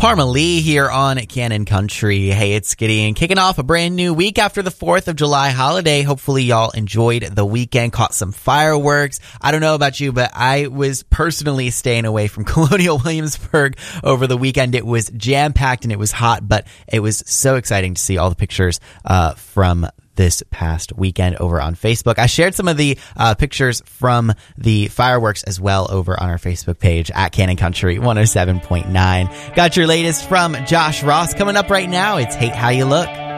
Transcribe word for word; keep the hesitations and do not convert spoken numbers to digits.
Parma Lee here on Cannon Country. Hey, it's Gideon, kicking off a brand new week after the fourth of July holiday. Hopefully y'all enjoyed the weekend, caught some fireworks. I don't know about you, but I was personally staying away from Colonial Williamsburg over the weekend. It was jam-packed and it was hot, but it was so exciting to see all the pictures uh from this past weekend over on Facebook. I shared some of the uh, pictures from the fireworks as well over on our Facebook page at Cannon Country one oh seven point nine. Got your latest from Josh Ross coming up right now. It's Hate How You Look.